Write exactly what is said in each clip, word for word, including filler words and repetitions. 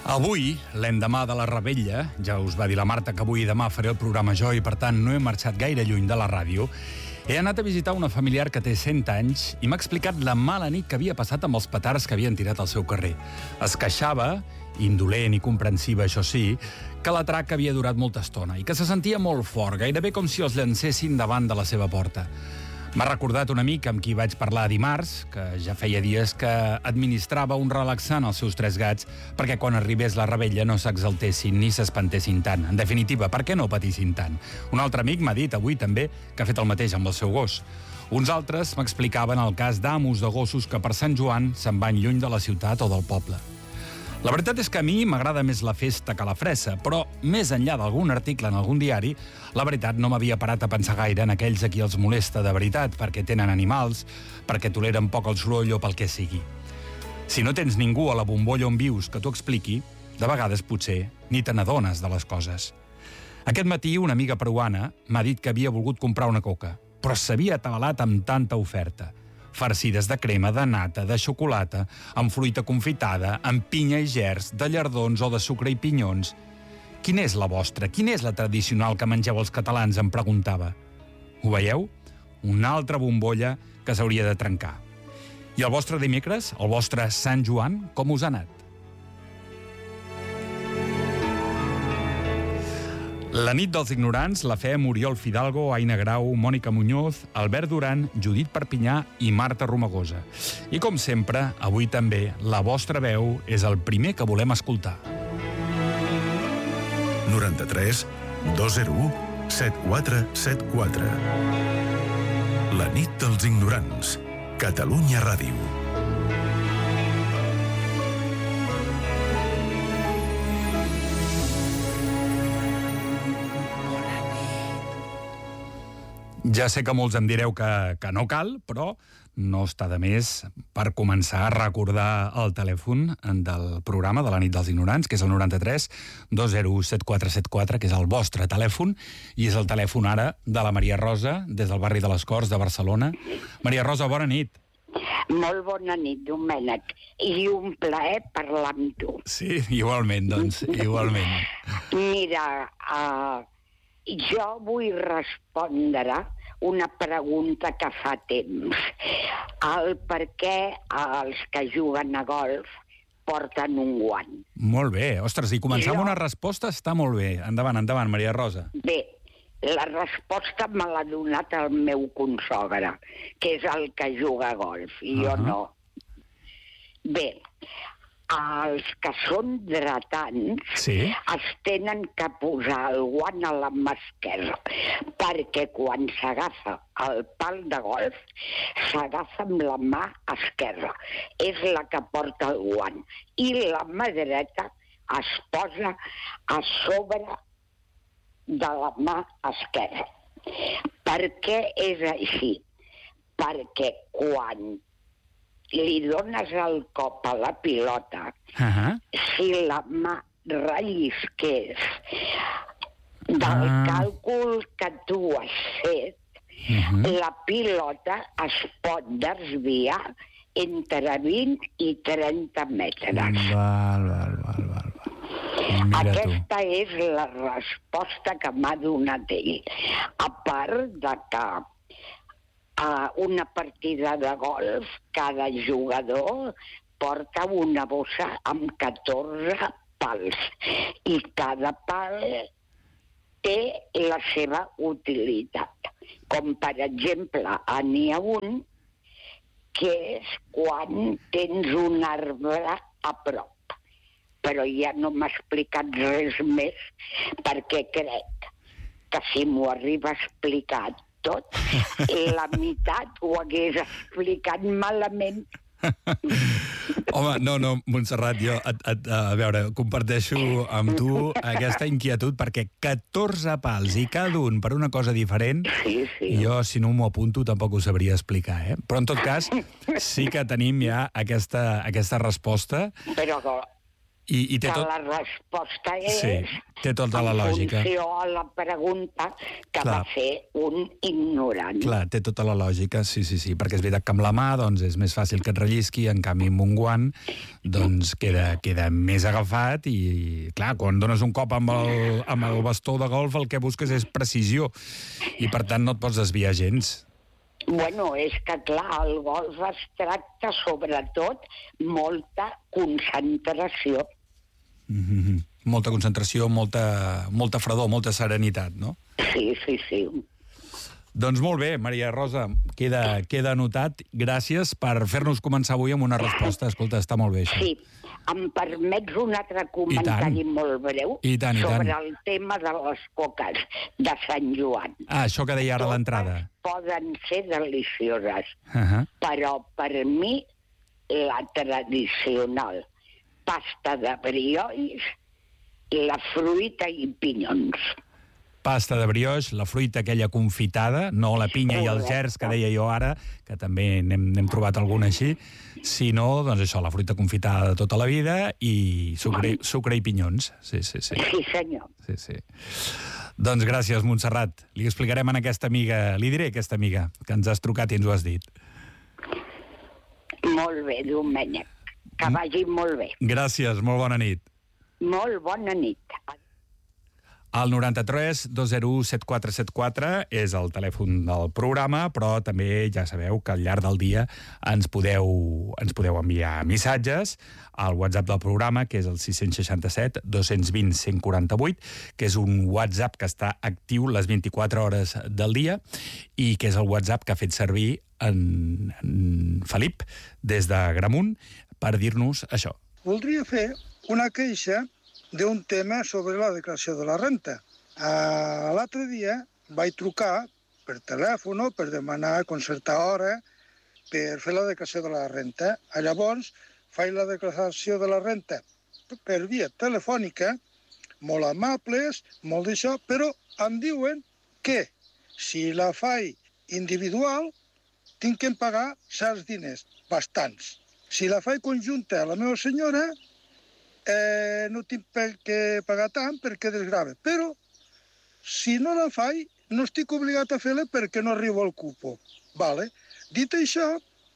Avui, l'endemà de la revetlla, ja us va dir la Marta que avui i demà faré el programa jo i per tant no he marxat gaire lluny de la ràdio, he anat a visitar una familiar que té cent anys i m'ha explicat la mala nit que havia passat amb els petards que havien tirat al seu carrer. Es queixava, indolent i comprensiva, això sí, que l'atrac havia durat molta estona i que se sentia molt fort, gairebé com si els llancessin davant de la seva porta. M'ha recordat un amic amb qui vaig parlar dimarts, que ja feia dies que administrava un relaxant als seus tres gats perquè quan arribés la revetlla no s'exaltessin ni s'espantessin tant. En definitiva, per què no patissin tant? Un altre amic m'ha dit avui també que ha fet el mateix amb el seu gos. Uns altres m'explicaven el cas d'amos de gossos que per Sant Joan se'n van lluny de la ciutat o del poble. La veritat és que a mi m'agrada més la festa que la fressa, però més enllà d'algun article en algun diari, la veritat no m'havia parat a pensar gaire en aquells a qui els molesta de veritat, perquè tenen animals, perquè toleren poc el soroll o pel que sigui. Si no tens ningú a la bombolla on vius que t'ho expliqui, de vegades potser ni te n'adones de les coses. Aquest matí una amiga peruana m'ha dit que havia volgut comprar una coca, però s'havia atabalat amb tanta oferta. Farcides de crema, de nata, de xocolata, amb fruita confitada, amb pinya i gerds, de llardons o de sucre i pinyons. Quina és la vostra? Quina és la tradicional que mengeu els catalans? Em preguntava. Ho veieu? Una altra bombolla que s'hauria de trencar. I el vostre dimecres, el vostre Sant Joan, com us ha anat? La nit dels ignorants la fem Oriol Fidalgo, Aina Grau, Mònica Muñoz, Albert Duran, Judit Perpinyà i Marta Romagosa. I com sempre, avui també, la vostra veu és el primer que volem escoltar. noranta-tres dos zero u set quatre set quatre. La nit dels ignorants. Catalunya Ràdio. Ja sé que molts em direu que, que no cal, però no està de més per començar a recordar el telèfon del programa de la nit dels ignorants, que és el noranta-tres dos zero u set quatre set quatre, que és el vostre telèfon, i és el telèfon ara de la Maria Rosa, des del barri de les Corts de Barcelona. Maria Rosa, bona nit. Molt bona nit, Domènec, i un plaer parlar amb tu. Sí, igualment, doncs, igualment. Mira, uh, jo vull respondre una pregunta que fa temps. El per què els que juguen a golf porten un guant. Molt bé. Ostres, i començar amb una resposta està molt bé. Endavant, endavant, Maria Rosa. Bé, la resposta me l'ha donat el meu consogre, que és el que juga a golf, i jo Uh-huh. no. Bé, els que són dretans Sí. es tenen que posar el guant a la mà esquerra, perquè quan s'agafa el pal de golf s'agafa amb la mà esquerra, és la que porta el guant, i la mà dreta es posa a sobre de la mà esquerra. Per què és així? Perquè quan li dones el cop a la pilota, Uh-huh. si la mà rellisqués del Ah. càlcul que tu has fet, Uh-huh. la pilota es pot desviar entre vint i trenta metres. Val, val, val, val. Mira Aquesta tu. és la resposta que m'ha donat ell. A part de que a una partida de golf cada jugador porta una bossa amb catorze pals i cada pal té la seva utilitat. Com per exemple, n'hi ha un que és quan tens un arbre a prop. Però ja no m'ha explicat res més perquè crec que si m'ho arriba a explicar tot, la meitat ho hagués explicat malament. Home, no, no, Montserrat, jo, et, et, a veure, comparteixo amb tu aquesta inquietud perquè catorze pals i cada un per una cosa diferent, Sí, sí. jo, si no m'ho apunto, tampoc ho sabria explicar, eh? Però, en tot cas, sí que tenim ja aquesta, aquesta resposta. Però I, i té que tot... la resposta és Sí, té tota la lògica. en funció a la pregunta que Clar. va fer un ignorant. Clar, té tota la lògica, sí, sí, sí, perquè és veritat que amb la mà doncs, és més fàcil que et rellisqui, en canvi amb un guant doncs, queda, queda més agafat i, clar, quan dones un cop amb el, amb el bastó de golf el que busques és precisió i, per tant, no et pots desviar gens. Bueno, és que, clar, el golf es tracta sobretot molta concentració. Mm-hmm. Molta concentració, molta, molta fredor, molta serenitat, no? Sí, sí, sí. Doncs molt bé, Maria Rosa, queda, queda anotat. Gràcies per fer-nos començar avui amb una resposta. Escolta, està molt bé, això. Sí. Em permets un altre comentari molt breu I tant, i tant. sobre el tema de les coques de Sant Joan. Ah, això que deia ara a l'entrada. Poden ser delicioses, Uh-huh. però per mi la tradicional pasta de briolls, la fruita i pinyons. Pasta de brioix, la fruita aquella confitada, no la pinya i els gerds que deia jo ara, que també n'hem, n'hem trobat alguna així, sinó, doncs això, la fruita confitada de tota la vida i sucre, sucre i pinyons. Sí, sí, sí. Sí, senyor. Sí, sí. Doncs gràcies, Montserrat. Li explicarem a aquesta amiga, li diré a aquesta amiga, que ens has trucat i ens ho has dit. Molt bé, Domènec. Que vagi molt bé. Gràcies, molt bona nit. Molt bona nit. El noranta-tres dos zero u set quatre set quatre és el telèfon del programa, però també ja sabeu que al llarg del dia ens podeu, ens podeu enviar missatges al WhatsApp del programa, que és el sis sis set dos dos zero cent quaranta-vuit, que és un WhatsApp que està actiu les vint-i-quatre hores del dia i que és el WhatsApp que ha fet servir en, en Felip des de Gramunt per dir-nos això. Voldria fer una queixa d'un tema sobre la declaració de la renta. Uh, L'altre dia vaig trucar per telèfon per demanar concertar hora per fer la declaració de la renta. Llavors, faig la declaració de la renta per via telefònica, molt amables, molt d'això, però em diuen que si la faig individual tinc que pagar certs diners, bastants. Si la faig conjunta a la meva senyora, Eh, no tinc per què pagar tant perquè desgrava. Però, si no la faig, no estic obligat a fer-la perquè no arribo al cupo. Vale. Dit això,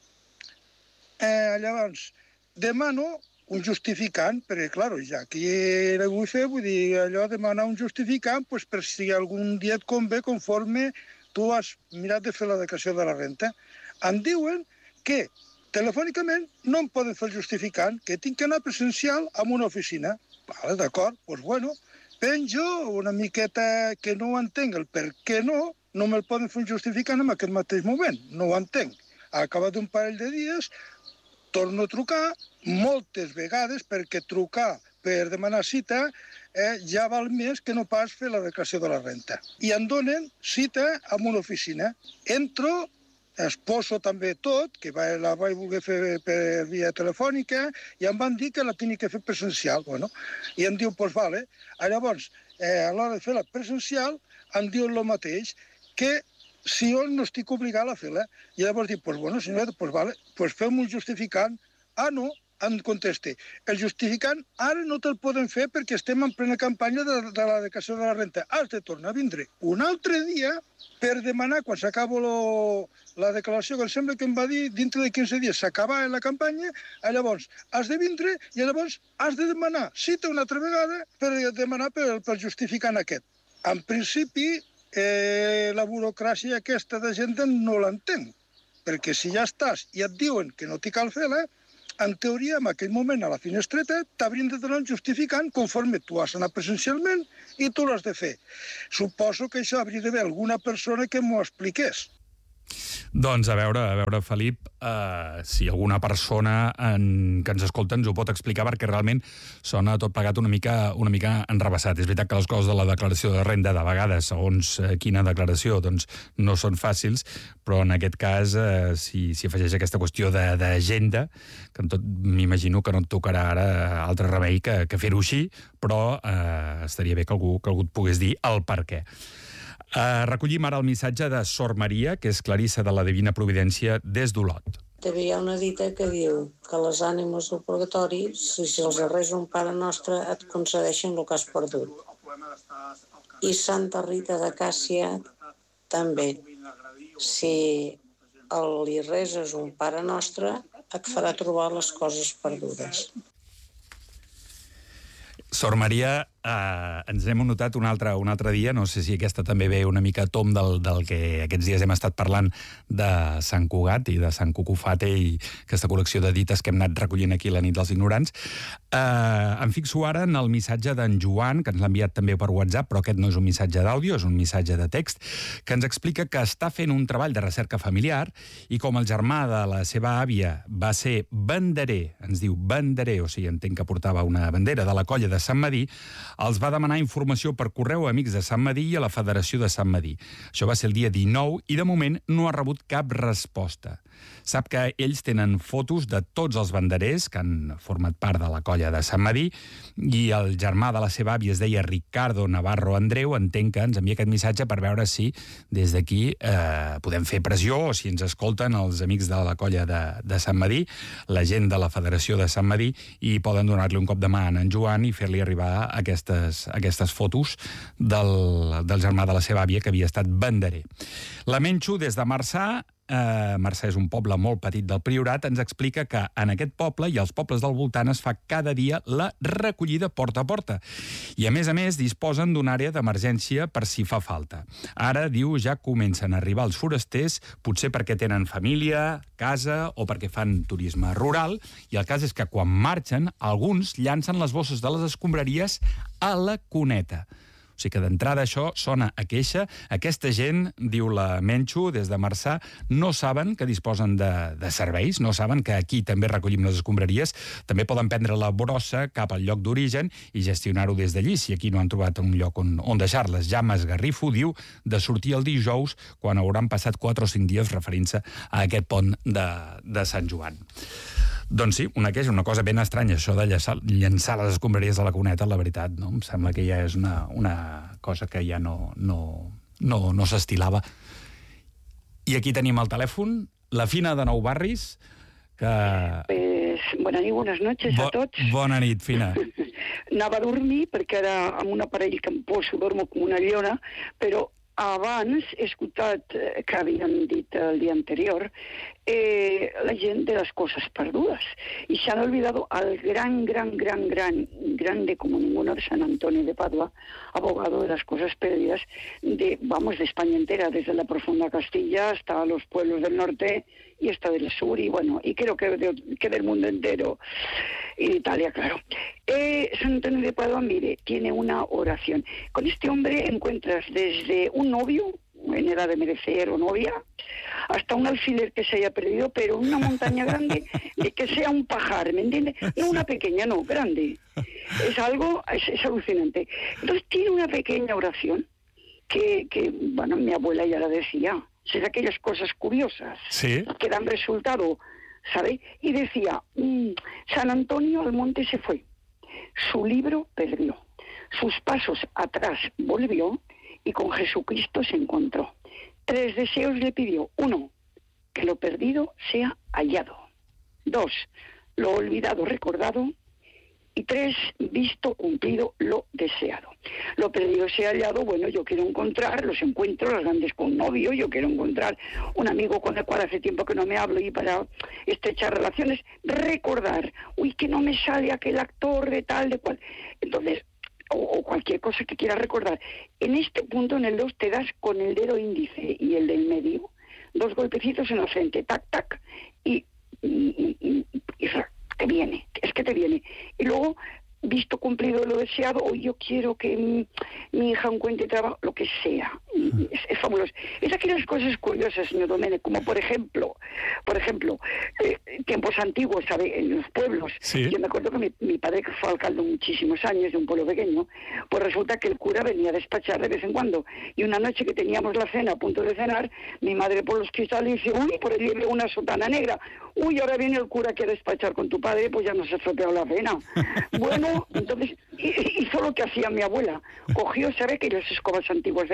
eh, llavors, demano un justificant, perquè, clar, ja que la vull fer, vull dir, allò demanar un justificant pues, per si algun dia et convé conforme tu has mirat de fer la declaració de la renta. Em diuen que telefònicament no em poden fer el justificant, que tinc que anar presencial a una oficina. Vale, d'acord, doncs pues bueno, penjo una miqueta que no ho entenc, el per què no, no me'l poden fer un justificant en aquest mateix moment, no ho entenc. Ha acabat un parell de dies, torno a trucar, moltes vegades, perquè trucar per demanar cita eh, ja val més que no pas fer la declaració de la renta. I em donen cita en una oficina. Entro, es poso també tot, que la vaig voler fer per via telefònica, i em van dir que la tenia que fer presencial. Bueno, i em diu, doncs vale. Llavors, eh, a l'hora de fer la presencial, em diuen el mateix, que si jo no estic obligat a fer-la. I llavors dic, doncs bueno, senyora, doncs vale, doncs fem un justificant. Ah, no, em conteste, el justificant ara no te'l poden fer perquè estem en plena campanya de, de la declaració de la renta. Has de tornar a vindre un altre dia per demanar, quan s'acaba la declaració, que em sembla que em va dir dintre de quinze dies s'acaba la campanya, llavors has de vindre i llavors has de demanar cita una altra vegada per demanar per, per justificant aquest. En principi, eh, la burocràcia aquesta de gent no l'entenc, perquè si ja estàs i et diuen que no t'hi cal fer-la, en teoria, en aquell moment, a la finestreta, t'haurien de donar un justificant conforme tu has anat presencialment i tu l'has de fer. Suposo que això hauria d'haver alguna persona que m'ho expliqués. Doncs a veure, a veure, Felip, eh, si alguna persona en, que ens escolta ens ho pot explicar, perquè realment sona tot plegat una mica, una mica enrevessat. És veritat que les coses de la declaració de renda, de vegades, segons eh, quina declaració, doncs no són fàcils, però en aquest cas eh, si, si afegeix aquesta qüestió d'agenda, que en tot m'imagino que no et tocarà ara altre remei que, que fer-ho així, però eh, estaria bé que algú, que algú et pogués dir el per què. Uh, recollim ara el missatge de Sor Maria, que és clarissa de la Divina Providència des d'Olot. també hi ha una dita que diu que les ànimes del purgatori, si se'ls resa un Pare Nostre, et concedeixen el que has perdut. I Santa Rita de Càssia també. Si li reses un Pare Nostre, et farà trobar les coses perdudes. Sor Maria, eh, ens hem notat un altre, un altre dia, no sé si aquesta també ve una mica a tom del, del que aquests dies hem estat parlant de Sant Cugat i de Sant Cucufate i aquesta col·lecció de dites que hem anat recollint aquí la nit dels ignorants. Eh, em fixo ara en el missatge d'en Joan, que ens l'ha enviat també per WhatsApp, però aquest no és un missatge d'àudio, és un missatge de text, que ens explica que està fent un treball de recerca familiar i com el germà de la seva àvia va ser banderer, ens diu banderer, o sigui, entenc que portava una bandera de la colla de Sant Medir, els va demanar informació per correu a Amics de Sant Medir i a la Federació de Sant Medir. Això va ser el dia dinou i, de moment, no ha rebut cap resposta. Sap que ells tenen fotos de tots els banderers que han format part de la colla de Sant Medir i el germà de la seva àvia es deia Ricardo Navarro Andreu. Entenc que ens envia aquest missatge per veure si des d'aquí eh, podem fer pressió o si ens escolten els amics de la colla de, de Sant Medir, la gent de la Federació de Sant Medir, i poden donar-li un cop de mà a en Joan i fer-li arribar aquestes, aquestes fotos del, del germà de la seva àvia que havia estat banderer. La Menxo, des de Marçà, eh, Marçà és un poble molt petit del Priorat, ens explica que en aquest poble i als pobles del voltant es fa cada dia la recollida porta a porta. I a més a més disposen d'una àrea d'emergència per si fa falta. Ara, diu, ja comencen a arribar els forasters, potser perquè tenen família, casa o perquè fan turisme rural, i el cas és que quan marxen, alguns llancen les bosses de les escombraries a la cuneta. O sigui que d'entrada això sona a queixa. Aquesta gent, diu la Menxo, des de Marçà, no saben que disposen de, de serveis, no saben que aquí també recollim les escombraries, també poden prendre la brossa cap al lloc d'origen i gestionar-ho des d'allí, si aquí no han trobat un lloc on, on deixar-les. Ja m'esgarrifo, diu, de sortir el dijous quan hauran passat quatre o cinc dies referint-se a aquest pont de, de Sant Joan. Doncs sí, una queixa, una cosa ben estranya, això de llançar, llançar les escombraries a la cuneta, la veritat, no? Em sembla que ja és una, una cosa que ja no, no, no, no s'estilava. I aquí tenim al telèfon la Fina de Nou Barris, que... Pues, bona nit, bones noches Bo a tots. Bona nit, Fina. Anava a dormir perquè era amb un aparell que em poso, dormo com una lleona, però abans he escoltat eh, que havien dit el dia anterior eh, la gent de las cosas perdudas y se han olvidado al gran, gran, gran, gran, grande como ninguno de San Antonio de Padua, abogado de las cosas perdidas de, vamos, de España entera, desde la profunda Castilla hasta los pueblos del norte y hasta del sur, y bueno, y creo que, de, que del mundo entero, y de Italia, claro. Eh, San Antonio de Padua, mire, tiene una oración. Con este hombre encuentras desde un novio, en edad de merecer o novia, hasta un alfiler que se haya perdido, pero una montaña grande de que sea un pajar, ¿me entiende? No una pequeña, no, grande. Es algo, es, es alucinante. Entonces tiene una pequeña oración que, que, bueno, mi abuela ya la decía, son aquellas cosas curiosas, ¿sí?, que dan resultado, ¿sabe? Y decía, mmm, San Antonio al monte se fue, su libro perdió, sus pasos atrás volvió y con Jesucristo se encontró. Tres deseos le pidió. Uno, que lo perdido sea hallado. Dos, lo olvidado recordado. Y tres, visto, cumplido, lo deseado. Lo perdido sea hallado, bueno, yo quiero encontrar los encuentros, las grandes con un novio, yo quiero encontrar un amigo con el cual hace tiempo que no me hablo y para estrechar relaciones, recordar, uy, que no me sale aquel actor de tal, de cual. Entonces, o, o cualquier cosa que quieras recordar. En este punto, en el dos, te das con el dedo índice y el del medio, dos golpecitos en la frente, tac, tac, y, y, y, y te viene, es que te viene. Y luego, visto, cumplido, lo deseado, o yo quiero que mi, mi hija encuentre trabajo, lo que sea. Es, es fabuloso. Es aquellas cosas curiosas, señor Domènech, como por ejemplo, por ejemplo, eh, tiempos antiguos, ¿sabe? En los pueblos. Sí. Yo me acuerdo que mi, mi padre, que fue alcalde muchísimos años de un pueblo pequeño, pues resulta que el cura venía a despachar de vez en cuando. Y una noche que teníamos la cena, a punto de cenar, mi madre por los cristales dice, uy, por allí veo una sotana negra. Uy, ahora viene el cura que a despachar con tu padre, pues ya nos ha estropeado la cena. Bueno, entonces hizo lo que hacía mi abuela. Cogió, ¿sabe? Que las escobas antiguas de las brujas,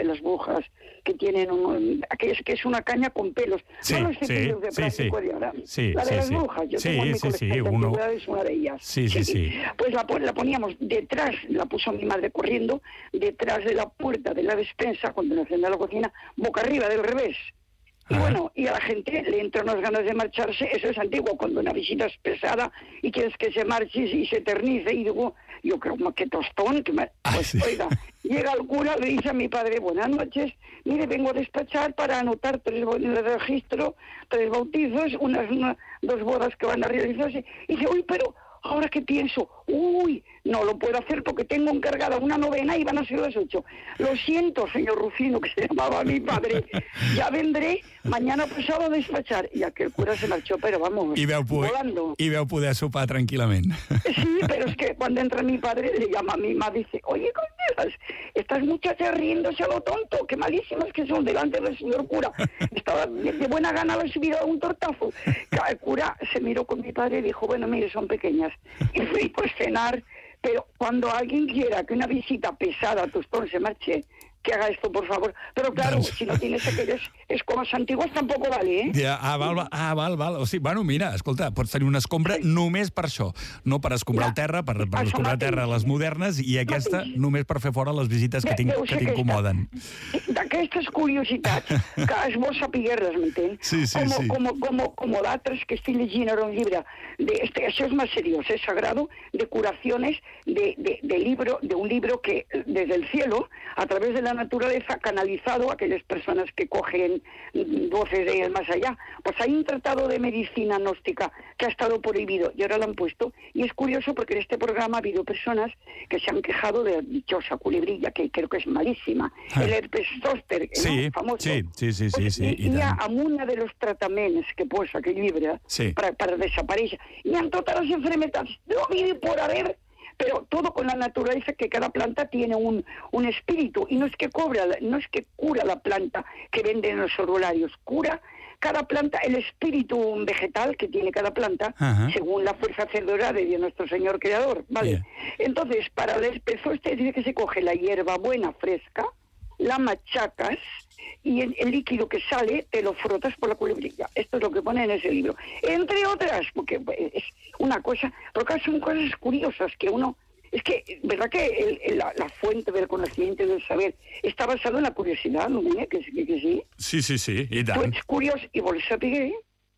brujas, que tienen un, aquellas que es una caña con pelos. Sí, no los sí, cepillos de sí, plástico sí. de ahora. Sí, la de sí, las sí. brujas, yo Sí, tengo en mi sí, sí, colección de uno- antigüedades una de ellas. Sí, sí, sí. Pues la, pon- la poníamos detrás, la puso mi madre corriendo, detrás de la puerta de la despensa, cuando nos encendía la cocina, boca arriba, del revés. Y Ah. bueno, y a la gente le entra unas ganas de marcharse, eso es antiguo, cuando una visita es pesada y quieres que se marche y se eternice, y digo, yo creo que tostón, que me... Ah, pues sí. oiga, llega el cura, le dice a mi padre, buenas noches, mire, vengo a despachar para anotar tres, bo- en el registro, tres bautizos, unas, una- dos bodas que van a realizarse, y dice, uy, pero... Ahora que pienso, uy, no lo puedo hacer porque tengo encargada una novena y van a ser las ocho. Lo siento, señor Rufino, que se llamaba mi padre. Ya vendré mañana pasado a despachar. Y aquel cura se marchó, pero vamos, I veu, poder, volando. I veu poder sopar tranquil·lament. Sí, pero es que cuando entra mi padre, le llama a mi madre y dice, oye, Cornelas, estas muchachas riéndose a lo tonto, qué malísimas que son delante del señor cura. Estaba de, de buena gana haber subido un tortazo. El cura se miró con mi padre y dijo, bueno, mire, son pequeñas. Y fui pues cenar, pero cuando alguien quiera que una visita pesada a Tostón se marche, que haga esto, por favor. Pero claro, Doncs- si no tienes aquelles escombres antigues, tampoco vale, ¿eh? Ja, ah, val, val, ah, val, val. O sigui, bueno, mira, escolta, pots tenir una escombra només per això. No per escombrar Ja. el terra, per, per Això escombrar el terra mateix. les modernes, i aquesta Mateix. només per fer fora les visites que De- t'in- deu que ser t'incomoden. aquesta. D'aquestes curiositats, que es vol saber-les, m'entén? Sí, sí, como, sí. Como, como, como d'altres que estic llegint ara un llibre, de, este, això és más seriós, es sagrado, de curaciones, de, de, de, libro, de un libro que desde el cielo, a través de la naturaleza, canalizado a aquellas personas que cogen voces de el más allá. Pues hay un tratado de medicina gnóstica que ha estado prohibido y ahora lo han puesto. Y es curioso porque en este programa ha habido personas que se han quejado de la dichosa culebrilla, que creo que es malísima. Ah. El herpes zóster, Sí, no? Famoso. sí, sí, sí, sí, Pues, sí, i i hi ha tant. amb una de los trataments que posa aquell llibre Sí. para, para desaparèixer. Hi ha totes les enfermedades, no vive por haber, pero todo con la naturaleza, que cada planta tiene un, un espíritu, y no es que cobra, no es que cura la planta que venden en los herbolarios, cura cada planta, el espíritu vegetal que tiene cada planta, Ajá. según la fuerza hacedora de Dios nuestro Señor Creador, ¿vale? Yeah. Entonces, para el espeso este dice que se coge la hierba buena, fresca, la machacas, y el, el líquido que sale te lo frotas por la culebrilla. Esto es lo que pone en ese libro. Entre otras, porque es una cosa, porque son cosas curiosas que uno... Es que, ¿verdad que el, el, la, la fuente del conocimiento y del saber está basado en la curiosidad, no? Que, que, que sí. Sí, sí, sí, i Tu tant. ets curiós i vols saber.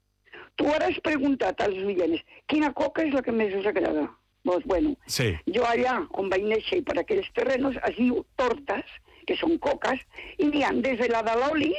Tu ara has preguntat als oients quina coca és la que més us agrada. Doncs, bueno, Sí. jo allà on vaig néixer i per aquells terrenos es diu tortes, que són coques, i n'hi ha des de la de l'oli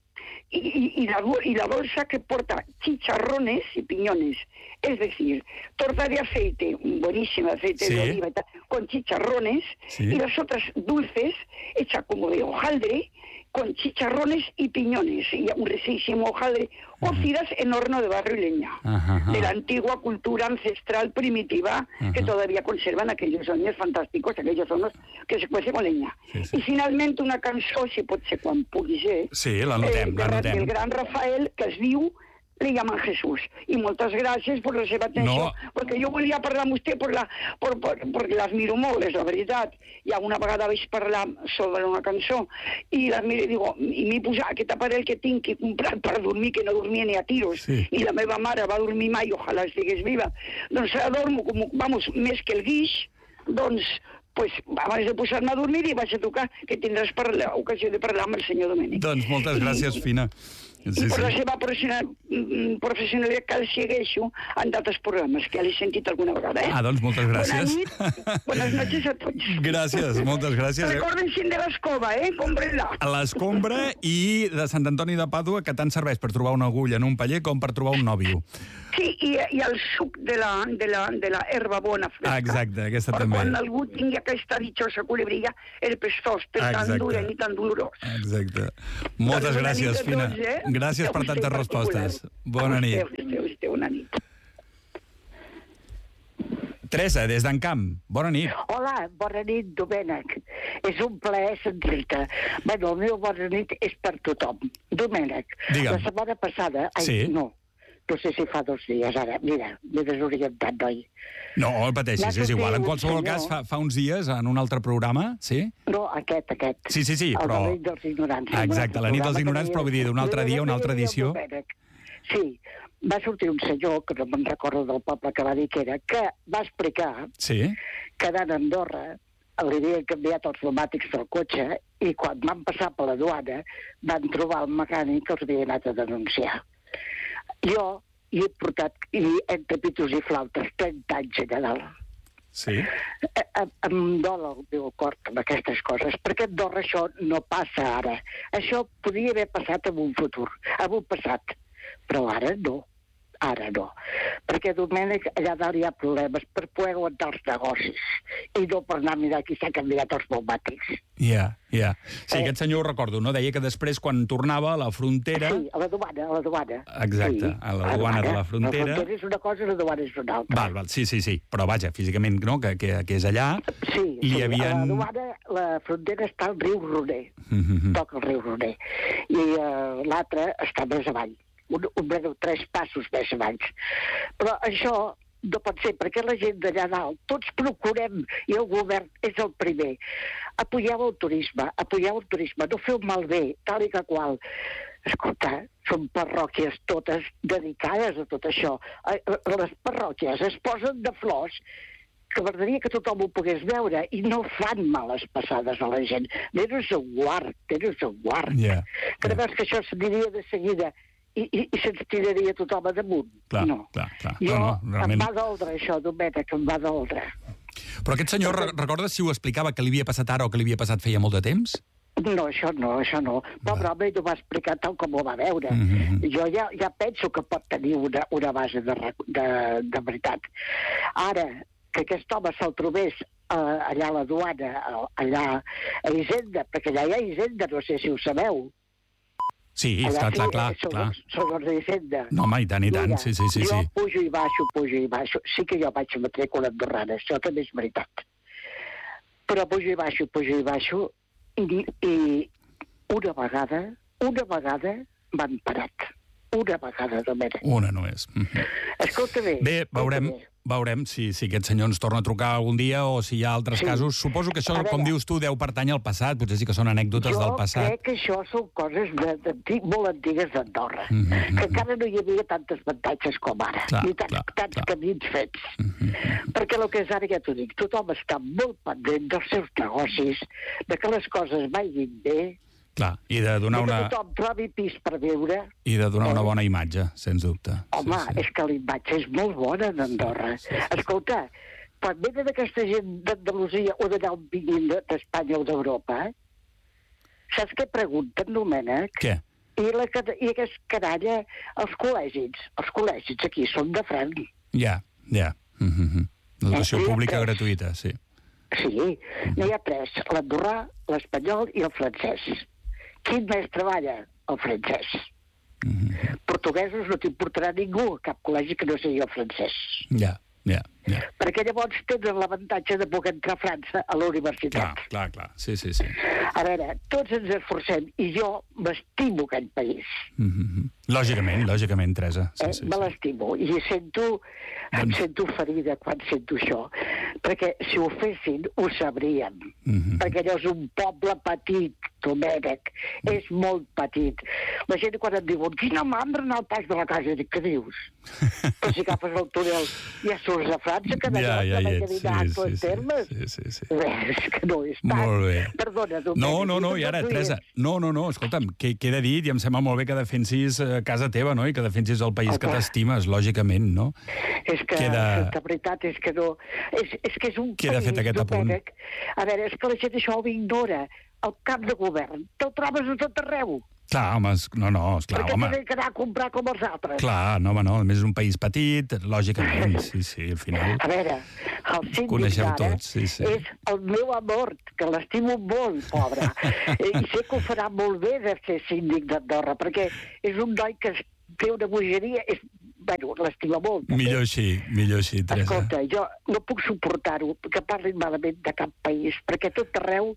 y, y, y, la, y la bolsa que porta chicharrones y piñones. Es decir, torta de aceite, buenísima aceite Sí. de oliva, y tal, con chicharrones, Sí. y las otras dulces, hecha como de hojaldre, con chicharrones y piñones, y un riquísimo hojaldre, cocidas en horno de barro y leña, Ajá, ajá. de la antigua cultura ancestral primitiva que Ajá. todavía conservan aquellos hornos fantásticos, aquellos hornos que se cuecen con leña. Sí, sí. Y finalmente una cançó, si pot ser quan pugui ser, Sí, l'anotem, eh, del, l'anotem. del gran Rafael, que es diu Le llaman Jesús. Y moltes gràcies per la seva atenció, No. perquè jo volia parlar amb vostè per la, per, per, perquè les miro molt, és la veritat. I alguna vegada vaig parlar sobre una cançó i la miro i digo, i m'he posat aquest aparell que tinc que comprar per dormir, que no dormia ni a tiros, Sí. i la meva mare va dormir mai, ojalà estigués viva. Doncs ara dormo, com, vamos, més que el guix, doncs pues, abans de posar-me a dormir i vaig a trucar, que tindràs per l'ocasió de parlar amb el senyor Domènec. Doncs moltes gràcies, Fina. Sí, I per sí. la seva professional, professionalitat que el segueixo en d'altres programes, que ja l'he sentit alguna vegada, eh? Ah, doncs moltes gràcies. Bona nit, buenas noches a tots. Gràcies, moltes gràcies. Recorden-se de l'escova, eh? Compren-la. A l'escombra i de Sant Antoni de Pàdua, que tant serveix per trobar una agulla en un paller com per trobar un nòvio. Sí, i, i el suc de la, de, la, de la herba bona fresca. Ah, exacte, aquesta per també. quan algú tingui aquesta ditxosa culebrilla, el pestós, per Exacte. tan dolent i tan dolorós. Exacte. Moltes Bona nit gràcies, a Fina. tots, eh? Gràcies A per vostè tantes en particular. respostes. Bona A nit. vostè, a vostè, bona nit. Teresa, des d'Encamp. Bona nit. Hola, bona nit, Domènec. És un plaer sentir-te. Bueno, el meu bona nit és per tothom. Domènec, Digue'm. la setmana passada... Ai, Sí. no, no sé si fa dos dies, ara. Mira, m'he desorientat, noi. No, el pateixis, és igual. En qualsevol cas, fa, fa uns dies, en un altre programa, sí? No, aquest, aquest. Sí, sí, sí, però... El de la nit dels ignorants. Exacte, la nit dels ignorants, però vull dir, d'un altre dia, una altra edició. Sí, va sortir un senyor, que no me'n recordo del poble que va dir que era, que va explicar sí? que anant a Andorra li havien canviat els pneumàtics del cotxe i quan van passar per la duana van trobar el mecànic que els havia anat a denunciar. Jo hi he portat, i entre pitos i flautes, trenta anys a Nadal. Sí? Em dol el meu cor amb aquestes coses, perquè a Andorra això no passa ara. Això podria haver passat en un futur, en un passat, però ara no. Ara no. Perquè, Domènec, allà dalt hi ha problemes per poder aguantar els negocis i no per anar a mirar qui s'ha canviat els pneumàtics. Ja, yeah, ja. Yeah. Sí, eh. aquest senyor ho recordo, no? Deia que després, quan tornava a la frontera... Sí, a la duana, a la duana. Exacte, sí, a la duana de la frontera... La frontera és una cosa i la duana és una altra. Val, val, sí, sí, sí. Però vaja, físicament, no?, que, que, que és allà... Sí, li sí. Havien... A la duana, la frontera està al riu Roner. Mm -hmm. Toca el riu Roner. I uh, l'altra està més avall. Un, un breu tres passos més abans. Però això no pot ser, perquè la gent d'allà dalt, tots procurem, i el govern és el primer, apoyeu el turisme, apoyeu el turisme, no feu malbé, tal i que qual. Escolta, són parròquies totes dedicades a tot això. Les parròquies es posen de flors que m'agradaria que tothom ho pogués veure i no fan males passades a la gent. Tens un guard, tens un guard. Yeah, que yeah. que això s'aniria de seguida i, i, i se'ns tiraria tothom a damunt. Clar, no. clar, clar. Jo, no, no, realment... em va doldre això, Domènec, que em va doldre. Però aquest senyor, re recordes si ho explicava que li havia passat ara o que li havia passat feia molt de temps? No, això no, això no. Pobre home, ell ho va explicar tal com ho va veure. Mm -hmm. Jo ja, ja penso que pot tenir una, una base de, de, de veritat. Ara, que aquest home se'l trobés uh, allà a la duana, allà a Hisenda, perquè allà hi ha Hisenda, no sé si ho sabeu. Sí, allà clar, clar, clar. Són, clar. són els d'Hisenda. No, home, i tant, i tant, Mira, sí, sí, sí. Jo sí. pujo i baixo, pujo i baixo. Sí que jo vaig a matrícula andorrana, això també és veritat. Però pujo i baixo, pujo i baixo, i, i una vegada, una vegada m'han parat. Una vegada, Domènec. Una només. Mm -hmm. Escolta bé. Bé, veurem, bé. veurem si, si aquest senyor ens torna a trucar algun dia o si hi ha altres sí. casos. Suposo que això, veure, com dius tu, deu pertany al passat. Potser sí que són anècdotes jo del passat. Jo crec que això són coses de, de, molt antigues d'Andorra. Mm -hmm. Que encara no hi havia tantes avantatges com ara. Clar, ni tants, clar, tants clar. camins fets. Mm -hmm. Perquè el que és ara, ja t'ho dic, tothom està molt pendent dels seus negocis, de que les coses vagin bé, Clar, i de donar de que una... tothom trobi pis per viure. I de donar una bona imatge, sens dubte. Home, sí, sí. és que la imatge és molt bona d'Andorra. Sí, sí, sí. Escolta, quan venen aquesta gent d'Andalusia o d'allà on vinguin d'Espanya o d'Europa, eh? Saps què pregunten, Domènec? Què? I, la, I aquesta canalla, els col·legis, els col·legis aquí són de franc. Ja, ja. Mm -hmm. L'educació eh? pública tres. gratuïta, sí. Sí, n'hi ha tres, l'andorrà, l'espanyol i el francès. Quin més treballa? El francès. Mm -hmm. Portuguesos no t'importarà ningú a cap col·legi que no sigui el francès. Ja, ja, ja. Perquè llavors tenen l'avantatge de poder entrar a França a la universitat. Clar, clar, clar. Sí, sí, sí. A veure, tots ens esforcem i jo m'estimo aquell país. Mm -hmm. Lògicament, lògicament, Teresa. Sí, eh? sí, Me sí. l'estimo i sento, em Doncs... sento ferida quan sento això. Perquè si ho fessin, ho sabrien. Mm -hmm. Perquè allò és un poble petit, Domènec. És molt petit. La gent quan et diuen quina mandra anar al pas de la casa, dic, què dius? Però si agafes el túnel ja surts a França, que ja, ja, ja, sí, sí, sí, termes. sí, sí, sí. Bé, és que no és tant. Molt bé. Perdona, Domènec. No, no, no, i ara, Teresa, no, no, no, escolta'm, que queda dit i em sembla molt bé que defensis eh, casa teva, no?, i que defensis el país que t'estimes, lògicament, no? És que, Queda... la veritat és que no... És, és que és un Queda país, fet aquest apunt. Domènec. A veure, és que la gent això ho ignora. El cap de govern, te'l trobes a tot arreu. Clar, home, es... no, no, esclar, Perquè home. tenen que anar a comprar com els altres. Clar, no, home, no, a més és un país petit, lògicament, sí, sí, al final... A veure, el síndic Coneixeu d'ara tots, sí, sí. és el meu amor, que l'estimo molt, pobre. I sé que ho farà molt bé de ser síndic d'Andorra, perquè és un noi que té una bogeria, és, bueno, l'estima molt. També. Millor així, millor així, Teresa. Escolta, jo no puc suportar-ho, que parlin malament de cap país, perquè tot arreu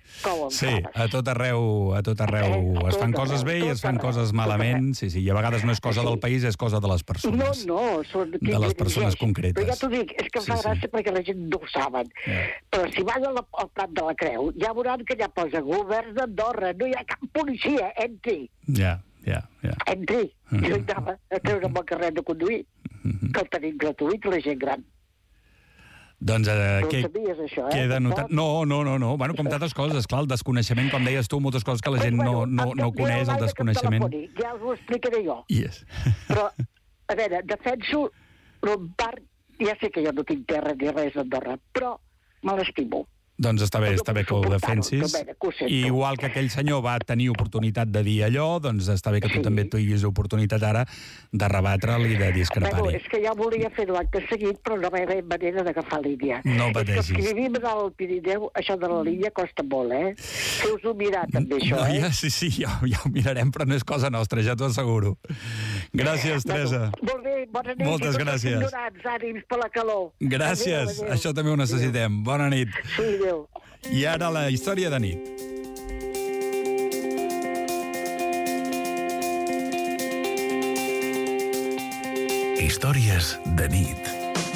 Com sí, a tot arreu, a tot arreu Eh, a es fan tot coses bé arreu, i es tot fan arreu, coses tot malament, arreu. sí, sí, i a vegades no és cosa Sí. del país, és cosa de les No, persones. no, són qui De les persones dirigeix. concretes. Però ja t'ho dic, és que em Sí, fa sí. gràcia perquè la gent no ho saben. Ja. Però si van a la, al Prat de la Creu, ja veuran que ja posa govern d'Andorra, no hi ha cap policia, entri, Ja, ja, ja. entri. Mhm. Jo hi anava a treure'm el carret de conduir, que el tenim gratuït, la gent gran. Doncs eh, No ho què, sabies, això, eh? queda notat... tampoc? No, no, no, no. Bueno, com tantes coses, clar, el desconeixement, com deies tu, moltes coses que la gent no, no, no coneix, el desconeixement. Telefoni, ja us ho explicaré jo. Yes. Però, a veure, defenso un part, ja sé que jo no tinc terra ni res a Andorra, però me l'estimo. Doncs està bé, està bé que ho defensis. Però, bé, que ho sento. I igual que aquell senyor va tenir oportunitat de dir allò, doncs està bé que tu Sí. també tinguis oportunitat ara de rebatre'l i de Bueno, discrepar-hi. és que ja volia fer-ho acte seguit, però no va haver manera d'agafar línia. No És pateixis. que els que vivim al Pirineu, això de la línia costa molt, eh? Feu-vos-ho mirar, també, això, No, eh? ja, sí, sí, ja, ja ho mirarem, però no és cosa nostra, ja t'ho asseguro. Gràcies, Teresa. Bueno, molt bé, bona nit. Moltes i tots els gràcies. ignorants, ànims per la calor. Gràcies, Adéu, adéu. això també ho necessitem. Bona nit. Sí, adéu. I ara la història de nit. Històries de nit.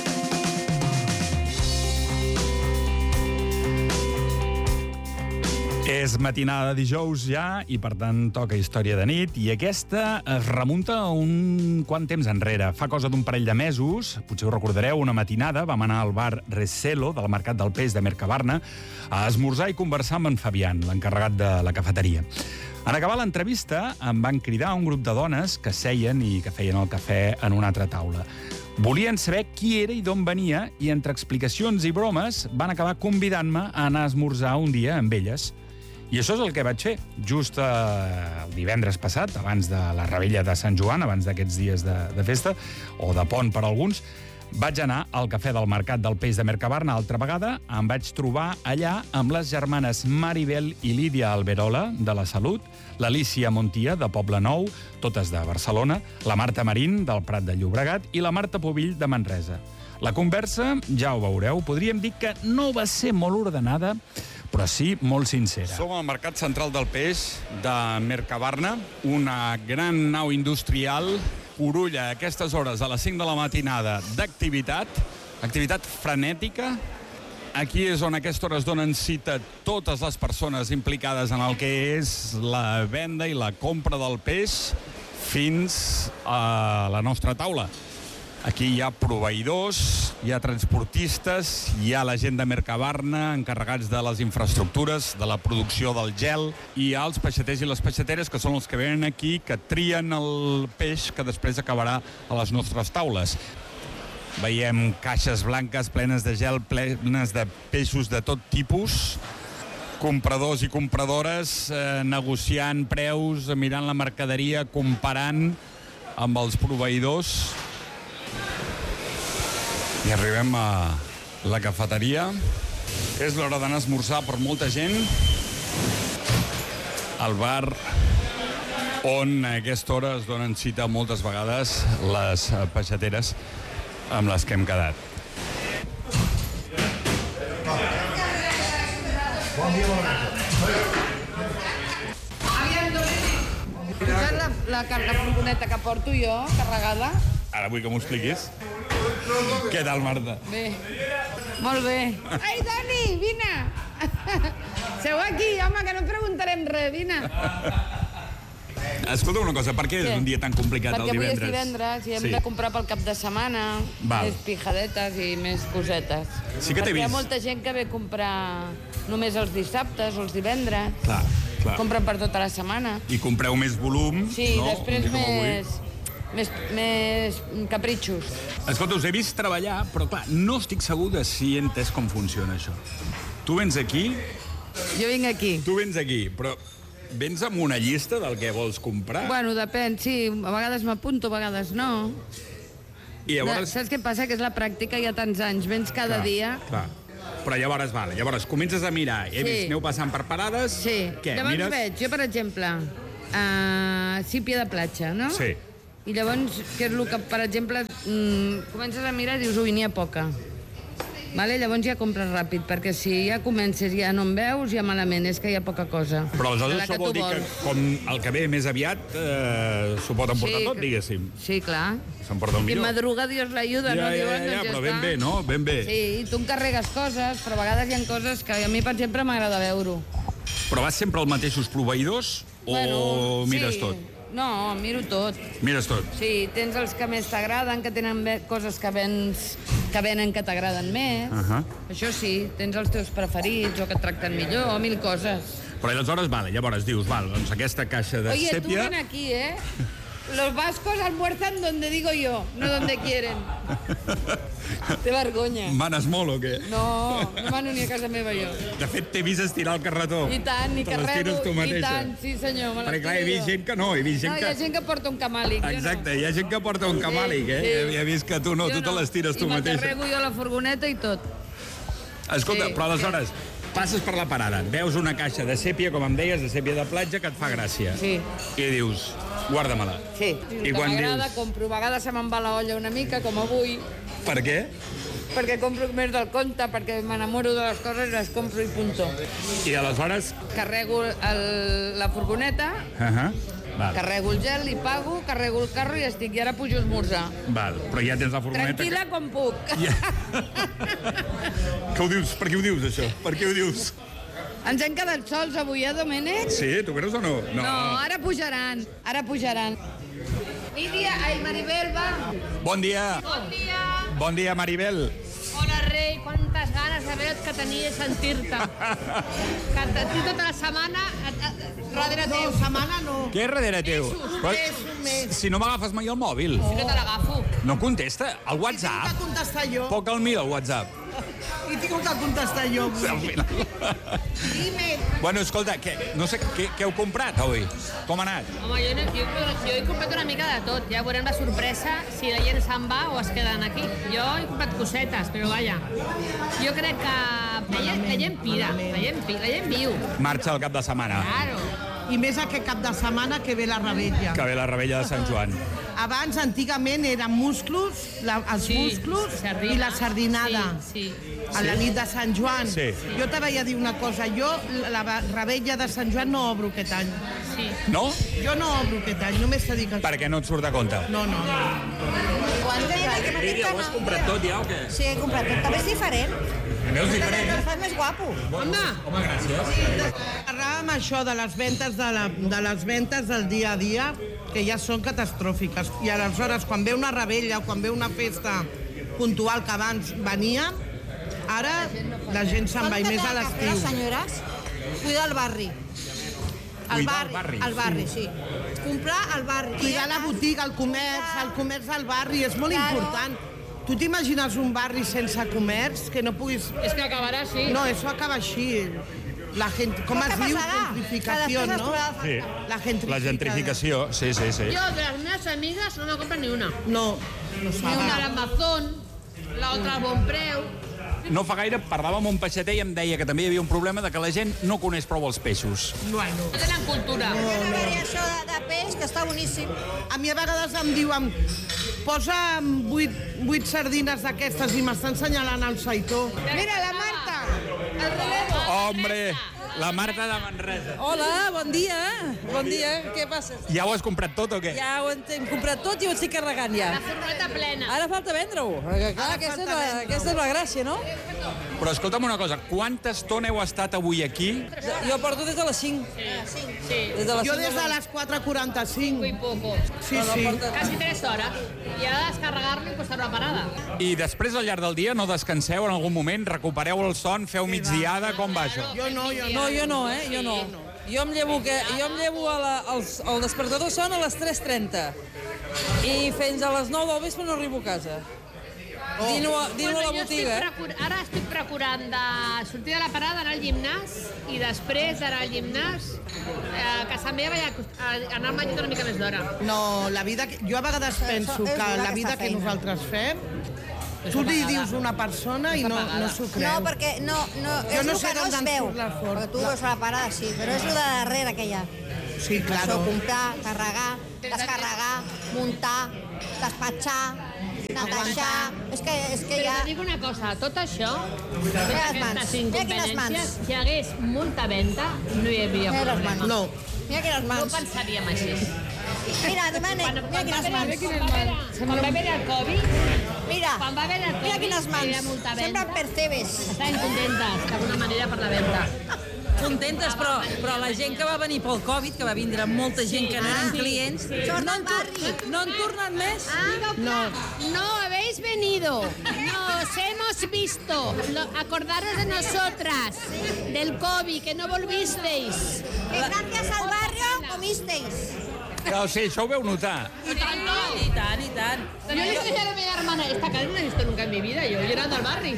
És matinada de dijous ja i, per tant, toca història de nit. I aquesta es remunta a un quant temps enrere. Fa cosa d'un parell de mesos, potser ho recordareu, una matinada vam anar al bar Reselo del Mercat del Peix de Mercabarna a esmorzar i conversar amb en Fabián, l'encarregat de la cafeteria. En acabar l'entrevista em van cridar un grup de dones que seien i que feien el cafè en una altra taula. Volien saber qui era i d'on venia i, entre explicacions i bromes, van acabar convidant-me a anar a esmorzar un dia amb elles. I això és el que vaig fer. Just eh, el divendres passat, abans de la Revetlla de Sant Joan, abans d'aquests dies de, de festa, o de pont per alguns, vaig anar al cafè del Mercat del Peix de Mercabarna altra vegada. Em vaig trobar allà amb les germanes Maribel i Lídia Alberola, de la Salut, l'Alícia Montia, de Poble Nou, totes de Barcelona, la Marta Marín, del Prat de Llobregat, i la Marta Pubill, de Manresa. La conversa, ja ho veureu, podríem dir que no va ser molt ordenada, però sí molt sincera. Som al Mercat Central del Peix de Mercabarna, una gran nau industrial, Corulla, a aquestes hores, a les cinc de la matinada, d'activitat, activitat frenètica. Aquí és on a aquesta hora es donen cita totes les persones implicades en el que és la venda i la compra del peix fins a la nostra taula. Aquí hi ha proveïdors, hi ha transportistes, hi ha la gent de Mercabarna, encarregats de les infraestructures, de la producció del gel, i hi ha els peixaters i les peixateres, que són els que venen aquí, que trien el peix que després acabarà a les nostres taules. Veiem caixes blanques plenes de gel, plenes de peixos de tot tipus, compradors i compradores eh, negociant preus, mirant la mercaderia, comparant amb els proveïdors. I arribem a la cafeteria. És l'hora d'anar a esmorzar per molta gent. Al bar on a aquesta hora es donen cita moltes vegades les peixateres amb les que hem quedat. Saps la, la, la furgoneta que porto jo, carregada? Ara vull que m'ho expliquis. Què tal, Marta? Bé. Molt bé. Ai, Dani, vine! Seu aquí, home, que no preguntarem res, vine. Escolta una cosa, per què és Què? un dia tan complicat Perquè el avui és divendres? divendres i hem Sí. de comprar pel cap de setmana, Val. més pijadetes i més cosetes. Sí que t'he Perquè hi ha vist. molta gent que ve a comprar només els dissabtes o els divendres. Clar, clar. Compren per tota la setmana. I compreu més volum, Sí, no? després Un dia com avui. més, més, més capritxos. Escolta, us he vist treballar, però clar, no estic segur de si he entès com funciona això. Tu vens aquí, Jo vinc aquí. tu vens aquí, però vens amb una llista del que vols comprar? Bueno, depèn, sí. A vegades m'apunto, a vegades no. I Llavors... llavors... Saps què passa? Que és la pràctica, hi ha tants anys. Vens cada Clar, dia... Clar. Però llavors, vale, llavors comences a mirar. He Sí. vist, aneu passant per parades. Sí. Què, Llavors mires? veig, jo, per exemple, a Sípia de Platja, no? Sí. I llavors, què és el que, per exemple, mm, comences a mirar i dius, ui, n'hi ha poca. Vale? Llavors ja compres ràpid, perquè si ja comences i ja no en veus, ja malament, és que hi ha poca cosa. Però aleshores això vol dir que com el que ve més aviat eh, s'ho pot emportar Sí, tot, diguéssim. Sí, clar. S'emporta un Qui millor. madruga, Dios l'ayuda, Ja, no? ja, Diuen, ja, doncs ja però ben està. bé, no? Ben bé. Sí, i tu encarregues coses, però a vegades hi ha coses que a mi, per exemple, m'agrada veure-ho. Però vas sempre als mateixos proveïdors o mires sí. tot? No, miro tot. Mires tot. Sí, tens els que més t'agraden, que tenen ve- coses que vens que venen que t'agraden més. Uh -huh. Això sí, tens els teus preferits o que et tracten millor, mil coses. Però aleshores, vale, llavors dius, val, doncs aquesta caixa de Oye, tú sèpia... ven aquí, ¿eh? Los vascos almuerzan donde digo yo, no donde quieren. Té vergonya. Manes molt o què? No, no mano ni a casa meva jo. De fet, t'he vist estirar el carretó. I tant, i Te les carrego, tires tu i mateixa. tant, sí senyor, me les Perquè, clar, he tiro vist jo. gent que no, he vist gent No, que... hi ha gent que porta un camàlic, jo no. Exacte, hi ha gent que porta un camàlic, eh? Sí. He, he vist que tu no, Jo tu te les tires tu I me'l mateixa. carrego jo a la furgoneta i tot. Escolta, Sí, però aleshores, passes per la parada, veus una caixa de sèpia, com em deies, de sèpia de platja, que et fa gràcia. Sí. I dius, guarda-me-la. Sí. I que quan m'agrada, dius... compro. A vegades se me'n va la olla una mica, com avui, Per què? perquè compro més del compte, perquè m'enamoro de les coses, les compro i punto. I aleshores... Carrego el, la furgoneta, Uh -huh. Val, carrego el gel, li pago, carrego el carro i estic. I ara pujo a esmorzar. val, però ja tens la furgoneta... Tranquil·la com puc. Ja. Què ho dius? Per què ho dius, això? Per què ho dius? Ens hem quedat sols avui, eh, Domènec? Sí, tu creus o no? No, ara pujaran, ara pujaran. Lídia, ai, Maribel, va. Bon dia. Bon dia. Bon dia, Maribel. Hola, rei. Quantes ganes de veure't que tenia de sentir-te. Que t'estic tota la setmana a, a, darrere teu. No, setmana no. Què és darrere teu? Un Però, mes, un mes. si no m'agafes mai el mòbil. Si no te l'agafo. No contesta. El I tinc que WhatsApp. contestar jo. Poc al mil, el WhatsApp. I tinc que contestar jo. Al final. Dime. Bueno, escolta, què, no sé, què, què heu comprat avui? Com ha anat? Home, jo, no, jo, jo he comprat una mica de tot. Ja veurem la sorpresa si la gent se'n va o es queden aquí. Jo he comprat cosetes, però vaja. Jo crec que la gent, la gent pira, la gent, pi- la gent viu. Marxa el cap de setmana, Claro. I més aquest cap de setmana que ve la rebella. que ve la rebella de Sant Joan. Abans, antigament, eren musclos, la, els Sí, musclos sardina. i la sardinada. Sí, sí. A la nit de Sant Joan. Sí. Jo te vaig a dir una cosa. Jo, la la rebella de Sant Joan no obro aquest any. sí. No? Jo no obro aquest any, només te dic això. Perquè no et surt a compte. No, no, no. Lídia, ho has comprat tot ja o què? Sí, he comprat tot. També és diferent. Veus diferent? El fas més guapo. Home, Home, gràcies. parlàvem això de les ventes de, la, de les ventes del dia a dia, que ja són catastròfiques. I aleshores, quan ve una rebella o quan ve una festa puntual que abans venia, ara la gent se'n va i més a Les l'estiu. senyores, cuidar el barri. El Cuidar el barri, barri. el barri, sí. Comprar al barri. Cuidar la botiga, el comerç, el comerç al barri, és molt Claro. important. Tu t'imagines un barri sense comerç, que no puguis... És que acabarà així. No, això acaba així. La gent, com Però es què diu? passarà? Gentrificació, Que després es no? trobarà- Sí. La gentrificació. La gentrificació, sí, sí, sí. Jo, de les meves amigues, no me compren ni una. No, no Ni una a s'ha. l'Amazon, l'altra a bon preu. No fa gaire parlava amb un peixater i em deia que també hi havia un problema de que la gent no coneix prou els peixos. Bueno. No tenen cultura. Hi ha una variació de, de peix que està boníssim. A mi a vegades em diuen posa vuit, vuit sardines d'aquestes i m'estan assenyalant el saitó. Mira, la Marta, el relevo. Hombre, la Marta de Manresa. Hola, bon dia. Bon dia, què passa? Ja ho has comprat tot o què? Ja ho hem, hem comprat tot i ho estic carregant ja. La furgoneta plena. Ara falta vendre-ho. perquè, Clar, Ara aquesta, és falta la, vendre-ho. aquesta és la gràcia, no? Però escolta'm una cosa, quanta estona heu estat avui aquí? Jo porto des de les cinc. Sí, Des de les Jo cinc des de les quatre quaranta-cinc. muy poco. Sí, sí. Quasi tres hores. I ha de descarregar-lo i posar-lo a parada. I després, al llarg del dia, no descanseu en algun moment? Recupereu el son? Feu migdiada? Com va això? Jo no, jo no. No, jo no, eh? Jo no. Jo em llevo, que, jo em llevo a la, als, el despertador son a les tres trenta. I fins a les nou del vespre no arribo a casa. Oh. Dino, a, dino a la jo estic botiga. procur- ara estic procurant de sortir de la parada, anar al gimnàs i després d'anar al gimnàs eh, a casa meva i a, a anar al menjat una mica més d'hora. No, la vida... Que, jo a vegades penso és que una la aquesta vida que feina. nosaltres fem, tu li dius a una persona i no, no s'ho creu. No, perquè no, no, Jo és no el sé que no d'on es en veu. surt la for- Perquè tu la- veus la parada, sí, però és el de darrere que hi ha. Sí, Això, claro. comprar, carregar, descarregar, muntar, despatxar, Natasha... És que, és que Però ja... te dic una cosa, tot això, Mira totes les mans, aquestes mira quines inconveniències, mans. si hi hagués molta venda, no hi havia Mira les problema. mans. No. Mira quines No mans. pensaríem així. Mira, Domènec, mira quines mans. Quan va haver- quan va haver el Covid, Mira, quan va haver el Covid, mira quines hi havia mans. molta venda. Semblen percebes. Estaven contentes, d'alguna manera, per la venda. Contentes, però, però la gent que va venir pel Covid, que va vindre molta gent que no eren Sí, clients, sí. no, en tor- no han tornat més. No. No habéis venido, nos hemos visto. Lo- acordaros de nosotras, del COVID, que no volvisteis. Que gracias al barrio comisteis. No, sí, això ho veu notar. I tant, no? I tant, i tant. Yo le dije a mi hermana, esta cadena no la he visto nunca en mi vida, yo, yo era del barri.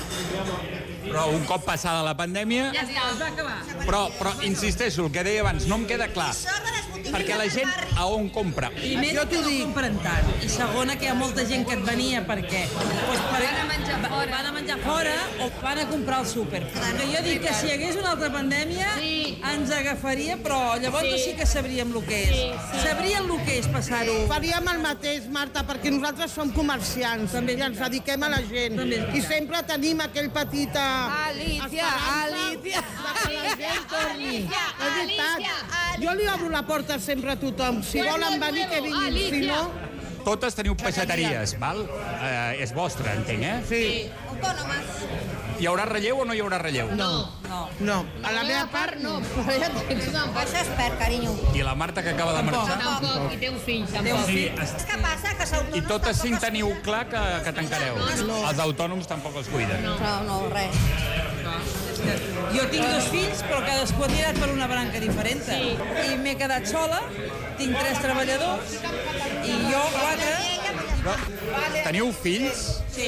Però un cop passada la pandèmia... Ja està, es va acabar. Però, però insisteixo, el que deia abans, no em queda clar. Perquè la gent a on compra? Primera, que no compren tant. I segona, que hi ha molta gent que et venia perquè pues, per, van, a menjar fora. van a menjar fora o van a comprar al súper. Que jo dic que si hi hagués una altra pandèmia sí. ens agafaria, però llavors sí. sí que sabríem el que és. Sí, sí. Sabríem el que és passar-ho. Faríem el mateix, Marta, perquè nosaltres som comerciants També. i ens dediquem a la gent. També. I sempre tenim aquell petit... Alicia, Alicia. Que la gent torni. Alicia, És veritat. Alicia. Jo li obro la porta sempre a tothom. Si volen venir, que vinguin. Si no... Totes teniu peixateries, val? Eh, és vostra, entenc, eh? Sí. Autònomes. Hi haurà relleu o no hi haurà relleu? No. No. No. A la meva part, no. Però ja tens una Això és per, carinyo. I la Marta, que acaba de marxar? Tampoc, i té un fill, tampoc. Sí, És que passa que s'autònoms... i totes cinc teniu clar que, que tancareu. No. Els autònoms tampoc els cuiden. No, no, res. Jo tinc dos fills, però cadascú ha tirat per una branca diferent. Sí. I m'he quedat sola, tinc tres treballadors, i jo quatre... Però, teniu fills? Sí.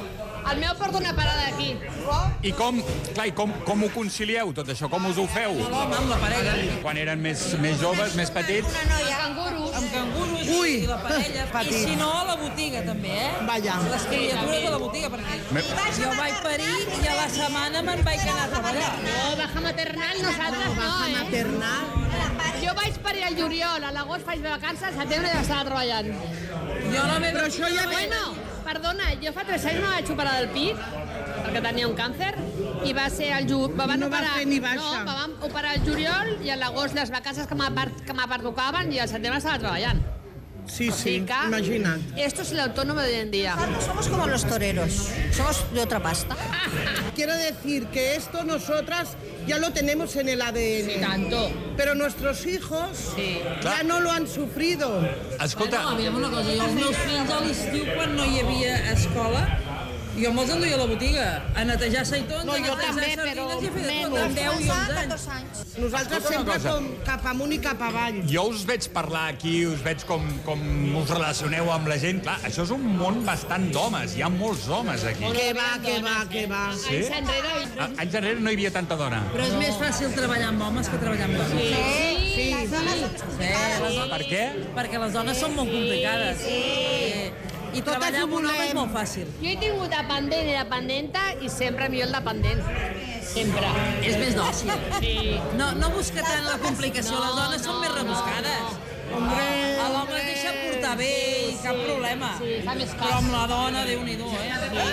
El meu porta una parada aquí. I com, clar, i com, com ho concilieu, tot això? Com us ho feu? L'home amb la parella. Quan eren més, més joves, més petits? Una noia. Cangurus. Amb cangurus Ui. i la parella. Petit. I si no, a la botiga, també, eh? Vaja. Les criatures de la botiga, perquè Me- jo vaig parir i a la setmana me'n vaig anar a treballar. No, baja maternal, nosaltres no, eh? maternal. Jo vaig parir al juliol, a l'agost faig de vacances, al setembre ja estava treballant. Jo la meva... Però això ja... Bueno, perdona, jo fa tres anys me vaig operar del pit, perquè tenia un càncer, i va ser el ju... Va, van No va operar... fer ni baixa. No, me van operar el juliol, i a l'agost les vacances que m'apar- que m'apertocaven, i al setembre estava treballant. Sí, O sí, sigui que imagina't. Esto es el autónomo de hoy en día. Nosotros somos como los toreros. Somos de otra pasta. Quiero decir que esto nosotras ya lo tenemos en el A D N. Sí, tanto. Pero nuestros hijos Sí. ya no lo han sufrido. Escolta, No, aviam una cosa, jo els meus fills a l'estiu, quan no hi havia escola, jo me'ls enduia a la botiga, a netejar seitons, No, a jo netejar també, sardines però i a fer de menys. tot, amb deu i onze anys. catorze anys. Nosaltres Escolta una sempre cosa. com cap amunt i cap avall. jo us veig parlar aquí, us veig com, com us relacioneu amb la gent. Clar, això és un món bastant d'homes, hi ha molts homes aquí. Que va, que va, que va. Sí? Anys enrere... A- Anys enrere no hi havia tanta dona. Però és més fàcil treballar amb homes que treballar amb dones. Sí, Sí, les dones són Sí, complicades. les dones, Per què? perquè les dones són molt complicades. Sí. I Totes treballar amb ho un home volem. és molt fàcil. Jo he tingut dependent i dependenta i sempre millor el dependent. Sempre. És més dòcil. Sí. No, no busca tant la complicació, No, les dones no, són més no, rebuscades. Hombre, A l'home es deixa portar bé i cap problema. Sí, fa més cas. Però amb la dona, Déu-n'hi-do, eh?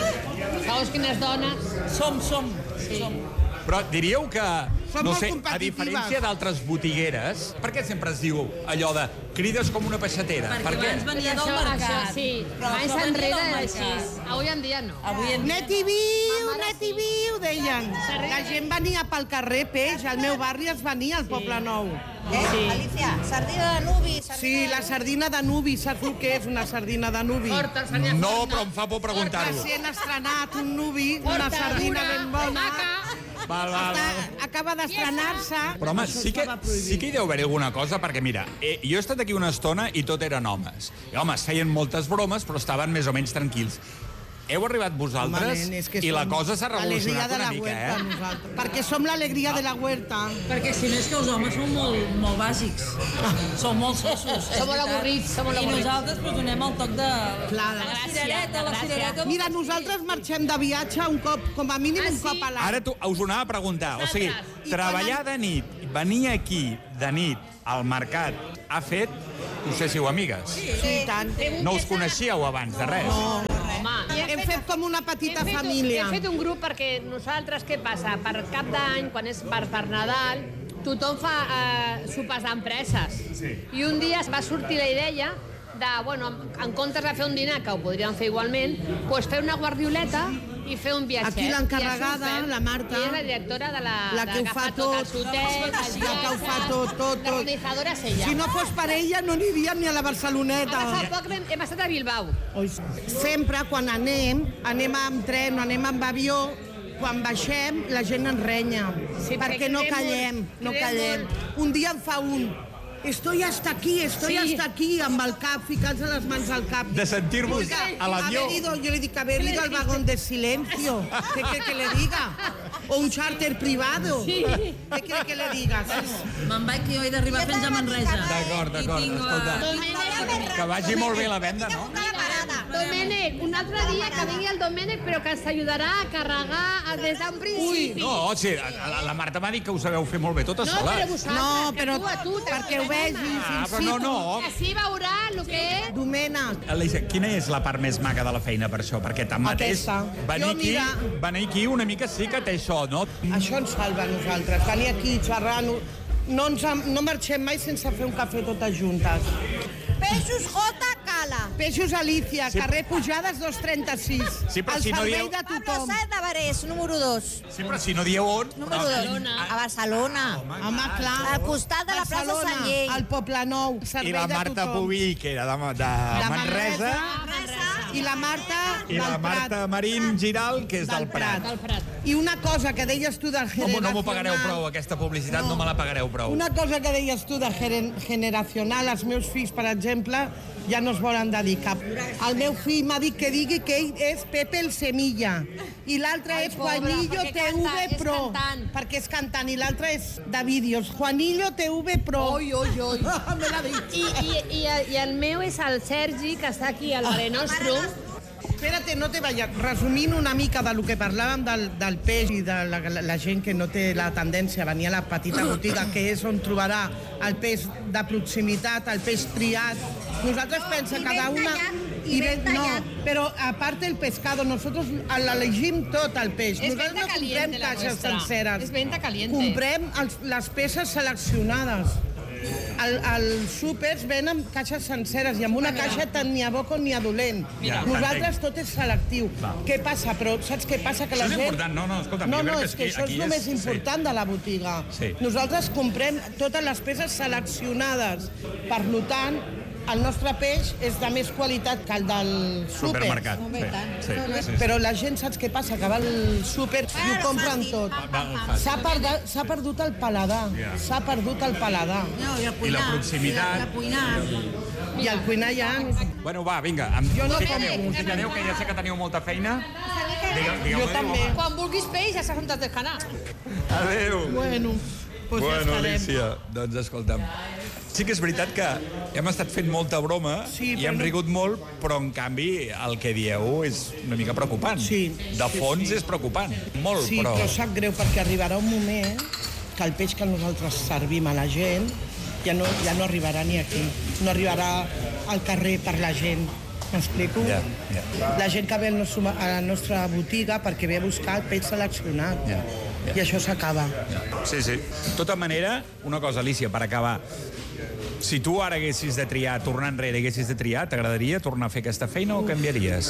Segons quines dones... Som, som, som. Però diríeu que, Som no molt sé, a competitives. diferència d'altres botigueres, per què sempre es diu allò de crides com una peixatera? Perquè Per què? abans venia del Això, mercat. això sí, Però anys això venia enrere del era mercat. així. Avui en dia no. Avui en dia... Net i viu, net i viu, deien. La gent venia pel carrer peix, al meu barri es venia al Poble Nou. Eh, Alicia, sardina de nubi, sardina Sí, de la sardina de nubi, saps el que és una sardina de nubi? Porta, seria No, forta. però em fa por preguntar-ho. Recient estrenat un nubi, una Porta, sardina dura, ben bona. maca. Val, val, Està, val. acaba d'estrenar-se. Però, home, Això sí que, estava prohibit. sí que hi deu haver alguna cosa, perquè, mira, eh, jo he estat aquí una estona i tot eren homes. I, home, es feien moltes bromes, però estaven més o menys tranquils. Heu arribat vosaltres Home, nen, és que i la som cosa s'ha l'alegria revolucionat de una la mica, huerta, eh? nosaltres. Perquè som l'alegria de la huerta. Perquè si no és que els homes són molt, molt bàsics. Són molt sossos. Som molt avorrits, som molt I avorrits. nosaltres pues, donem el toc de... Clar, La de- cirereta, la cirereta... Mira, nosaltres marxem de viatge un cop, com a mínim Ah, un sí? cop a l'any. Ara tu, us ho anava a preguntar. O sigui, Nosaltres. I treballar quan de nit, venir aquí de nit al mercat ha fet que us féssiu amigues. Sí, i tant. No us coneixíeu abans de res. No, hem fet com una petita família. Hem fet un grup perquè nosaltres, què passa? Per cap d'any, quan és per, per Nadal, tothom fa eh, sopars d'empreses. Sí. I un dia va sortir la idea de, bueno, en comptes de fer un dinar, que ho podríem fer igualment, doncs fer una guardioleta i fer un viatget. Aquí l'encarregada, la Marta. I és la directora de la... La que ho fa tot. Els hotels, la que ho fa tot, tot, tot. L'organitzadora és ella. Si no fos per ella, no aniríem ni a la Barceloneta. Fa poc hem estat a Bilbao. Sempre, quan anem, anem amb tren o anem amb avió, quan baixem, la gent ens renya. Sí, perquè no callem, no callem. Un dia en fa un... Estoy hasta aquí, estoy sí. hasta aquí, amb el cap, ficant-se les mans al cap. De sentir-vos a l'avió. Yo le dic, haber ido al vagón de silencio. ¿Qué quiere que le diga? O un charter privado. Sí. ¿Qué quiere que le diga? Me'n vaig que jo he d'arribar fins a Manresa. D'acord, d'acord, escolta. Que vagi molt bé la venda, no? Domènec, un altre dia que vingui el Domènec, però que ens ajudarà a carregar des d'un principi. Ui, no, o sigui, la Marta m'ha dit que ho sabeu fer molt bé totes soles. No, però vosaltres, no, però tu a tu, perquè ho vegis. Ah, però no, no. Així veurà el que és. Domènec. Alicia, quina és la part més maca de la feina per això? Perquè tanmateix, venir aquí, venir aquí una mica sí que té això, no? Això ens salva a nosaltres, venir aquí xerrant. No, ens, no marxem mai sense fer un cafè totes juntes. Peixos J. Cala. Peixos Alicia, sí. Carrer Pujades dos trenta-sis. Sí, però el si no servei dieu... de tothom. Pablo Sáenz de Barés, número dos. Sí, però si no dieu on... Número dos. A Barcelona. Home, clar. Al costat de la plaça Sant Llei. Al Poblenou, servei de tothom. tothom. I la Marta Pubill, que era de, de, de Manresa. I la Marta I la Marta Marín Giral, que és del, del Prat. Del Prat. I una cosa que deies tu del generacional... No, no m'ho pagareu prou, aquesta publicitat no, no me la pagareu prou. Una cosa que deies tu de generacional, els meus fills, per exemple, ja no es volen dedicar. El meu fill m'ha dit que digui que ell és Pepe el Semilla i l'altre és Juanillo T V Pro, perquè és cantant, i l'altre és de vídeos, Juanillo T V Pro. Oi, oi, oi. Me l'ha dit. I, i, i, I el meu és el Sergi, que està aquí al Mare Nostrum. Espera't, no te vayas. Resumint una mica del que parlàvem del, del peix i de la, la, la gent que no té la tendència a venir a la petita botiga, que és on trobarà el peix de proximitat, el peix triat. Nosaltres pensem cada una... I ben, no, però a part del pescado, nosotros l'elegim tot el peix. És nosaltres no comprem caixes senceres. És venta caliente. Comprem els, les peces seleccionades. Al, als súpers venen caixes senceres i amb una caixa tant n'hi ha bo com n'hi ha dolent. Mira, nosaltres tot és selectiu. Va. Què passa? Però saps què passa? Que la això és gent... important. No, no, escolta, no, jo no, crec és que, que això és el més important sí. de la botiga. Sí. Nosaltres comprem totes les peces seleccionades. Per tant, el nostre peix és de més qualitat que el del súper. Supermercat. Sí. Sí. Sí. Sí. Però la gent, saps què passa? Que va al súper i ho compren tot. S'ha perdut, s'ha perdut el paladar. S'ha perdut el paladar. No, i el cuinar. I la proximitat. I el cuinar. I el cuinar ja... Bueno, va, vinga. Amb... Jo no adéu, adéu, que ja sé que teniu molta feina. Digue'm, digue'm, jo també. Quan vulguis peix, ja saps on t'has d'anar. Adéu. Bueno, pues bueno, ja Alicia, doncs escolta'm. Sí que és veritat que hem estat fent molta broma sí, i hem rigut molt, però en canvi el que dieu és una mica preocupant. Sí, de fons sí, sí. és preocupant, molt, sí, però... Sí, però sap greu perquè arribarà un moment que el peix que nosaltres servim a la gent ja no, ja no arribarà ni aquí. No arribarà al carrer per la gent. M'explico? Yeah, yeah. La gent que ve a la nostra botiga perquè ve a buscar el peix seleccionat. Yeah, yeah. I això s'acaba. Yeah. Sí, sí. De tota manera, una cosa, Alicia, per acabar. Si tu ara haguessis de triar, tornar enrere, haguessis de triar, t'agradaria tornar a fer aquesta feina o canviaries?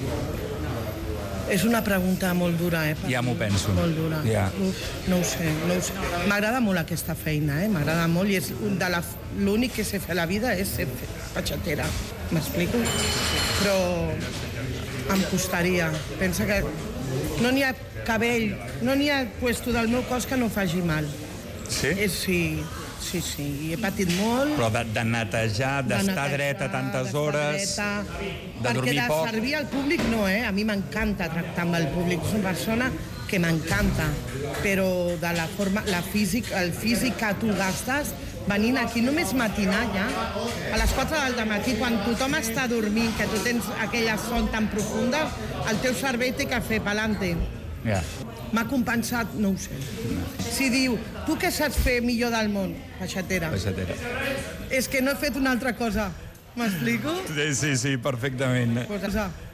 És una pregunta molt dura, eh? Ja m'ho penso. Molt dura. Ja. Uf, no ho sé, no ho sé. M'agrada molt aquesta feina, eh? M'agrada molt i és un de la... l'únic que sé fer a la vida és ser peixatera. M'explico? Però em costaria. Pensa que no n'hi ha cabell, no n'hi ha puesto del meu cos que no faci mal. Sí? És, sí. Sí, sí, i he patit molt. Però de, de netejar, d'estar dreta tantes hores, dreta, de dormir poc... Perquè de servir al públic no, eh? A mi m'encanta tractar amb el públic. És una persona que m'encanta, però de la forma, la físic, el físic que tu gastes venint aquí només matinar ja, a les quatre del matí, quan tothom està dormint, que tu tens aquella son tan profunda, el teu cervell té que fer pa'lante. Ja. m'ha compensat, no ho sé. Si diu, tu què saps fer millor del món? Peixatera. Peixatera. És que no he fet una altra cosa. M'explico? Sí, sí, sí, perfectament. Pues,